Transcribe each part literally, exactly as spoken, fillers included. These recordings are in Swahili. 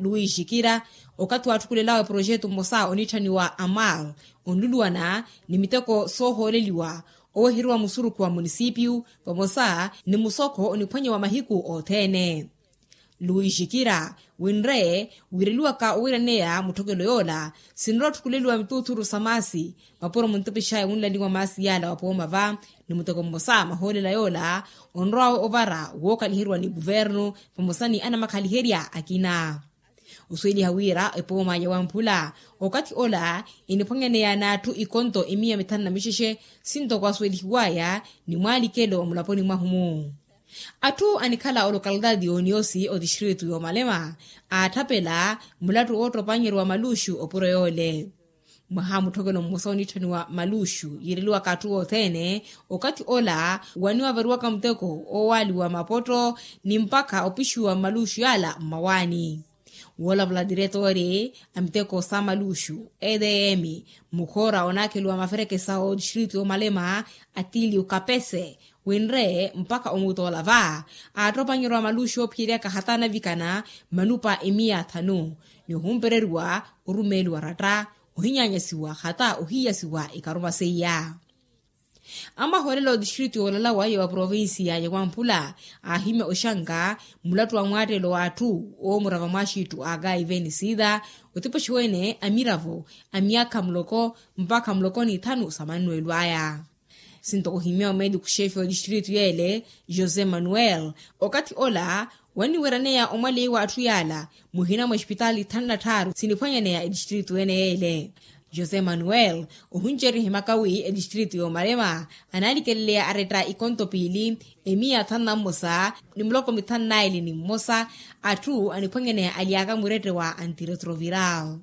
Luis Jikira okati watu kulelawe projetu mosa onitani wa Amal onluluana ni miteko soholeliwa ohirwa musuru kwa munisipiu pamosa ni musoko onipwenye wa mahiku otene. Luis Jikira winre wiriliwa ka uwiranea mutogelo yola sinrot kuleliwa mituturu samasi maporo muntupisha unlaliwa masi yala wapoma va ni mutego mosa maholela yola onroa ovara woka lihirwa ni guvernu pamosani ana makaliheria akina. Usweli hawira epoma ya wampula okati ola inipongenea na tu ikonto imia mitana na mishishe sinto kwa sweli hiwaya ni mwali kelo mulaponi mahumu. Atu anikala o localidade oniosi o distrito yo Malema atapela mulatu otro panyeru wa Malushu opuro yole. Mahamu togelo musoni tani wa Malushu yiriluwa katuo tene okati ola waniwa veruwa kamteko o wali wa mapoto ni mpaka opishu wa Malushu yala mawani. Wola vla diretore amteko sa Malushu E D M mukora onakelu wa mafereke sao distrito yo Malema atili ukapese wenre mpaka omutola va atropa nyiro Malushu opiria kahatana vikana manupa emia tano ni humpererwa urumelu warata uhinyanyesiwa hata uhiyasiwa ikaruma seya. Ama horelo distrito olala waye wa provinsia ya Wampula ahime oshanga mulatu wa mwate lo watu o murava mashitu aga iveni sida utipo shwene amiravo amiaka mloko mpaka mlokoni tanu samanu elwaya. Sinto uhimeo medu kushefi wa distrito yele Jose Manuel okati ola wani weranea omwale wa atuyala muhina mwa hospitali tanda taru sinipwanyanea distrito ene yele. Jose Manuel uhunjeri himakawi e distrito yo Malema analikelelea areta ikonto pili emia tana mosa ni mloko mitana ili ni mosa atu anipwanyanea aliaga murete wa antiretroviral.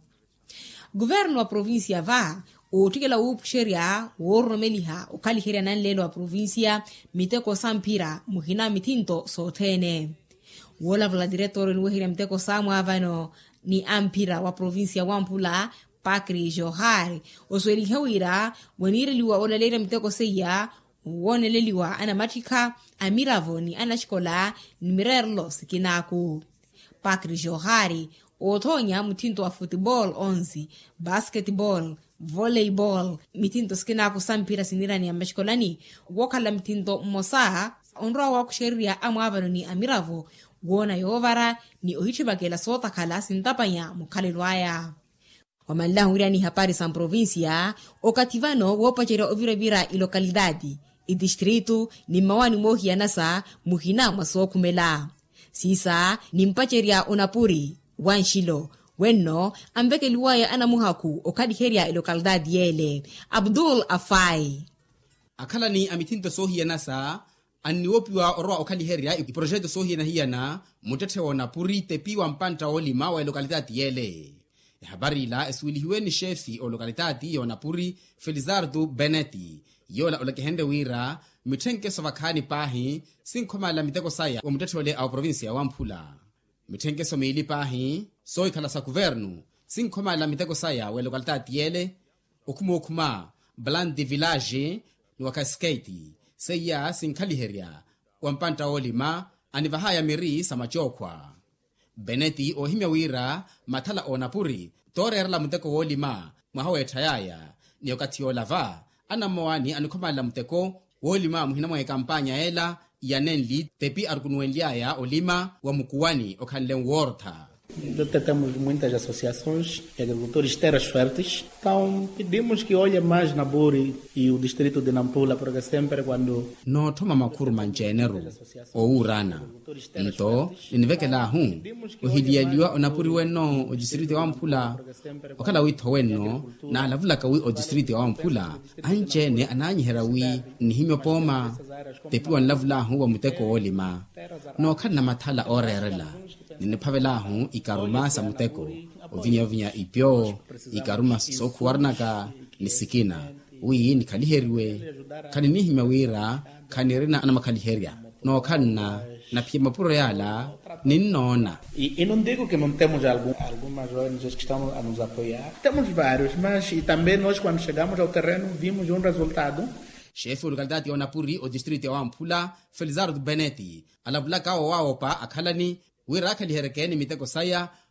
Guvernu wa provinsia va otikela upsheria woromeliha ukalihiria nanlelo wa provinsia miteko sampira muhina mitinto sotene. Wola vla diretore nuhiria miteko samu avano ni ampira wa provinsia Wampula Pakri Johari osweli hewira waniriliwa olalera miteko seya woneleliwa ana matika amiravo ni anashikola nimirerlo sikinaku. Pakri Johari otonya mutinto wa football onzi, basketball, volleyball, mitinto sikinaku sampira sinirani ya mashikolani wakala mitinto mosa onroa wa kusheria amwavano ni amiravo wona yovara ni ohichibakela sota kala sintapanya mukalelwaya. Wamanila huria ni hapari san provincia okativano wopachera ovirevira ilokalidadi i distrito ni mawani mohi ya nasa muhina maso kumela. Sisa ni mpacheria unapuri wanshilo wenno ambeke liwaya ana muhaku okadiheria ilokalidadi yele. Abdul Afai akala ni amitinto sohi ya nasa aniwopiwa oroa okadiheria i projeto sohi na hiyana mutete wanapuri tepiwa mpanta olima wa ilokalidadi yele. Habari la eswilihiwe ni shefi o lokalitati yo Napuri Felizardo Benetti yola olakehende wira mithenke sovakani pahi sinkhoma la miteko saya wa mutetole au provinsia ya Wampula. Mithenke somili pahi so ikhala sa governu sinkhoma la miteko saya wa lokalitati yele okumo okuma Bland de Village ni wakasketi seya sinkhaliheria wampanta olima anivahaya miri samachokwa. Benetti ohimya wira mathala o Napuri tore la muteko wolima mwahawe tayaya ni wakati olava ana mwani anikomala muteko wolima muhina mwa kampanya ela ya nenli tepi arkunuenliaya olima wa mukuwani okhanlen worta. Temos muitas associações de agricultores terras férteis, então pedimos que olhe mais na Buri e o distrito de Nampula, porque sempre quando no toma makuru manjenero o urana nto ninivekela hu uhilieliwa onapuri weno o distrito wa Nampula okala witho weno na alavula kawi o distrito wa Nampula anjene ananyiherawi nihimyo poma tepiwa nlavula hu wa muteko olima no kana mathala orerela niniphavela hu ikaruma sa muteko ovinya ovinya ipyo ikaruma sokuwarnaka nisikina wi nikaliheriwe kanini himawira kanirina ana makaliheria no kanna na pia mapuro yala ninona. E, e não digo que não temos algum, algumas O N Gs que estão a nos apoiar, temos vários, mas e também nós quando chegamos ao terreno vimos um resultado. Chefe localidade ya Napuri o distrito ya Wampula Felizardo Benetti alavulaka wa waopa akhalani wira kaliherekeni miteko saya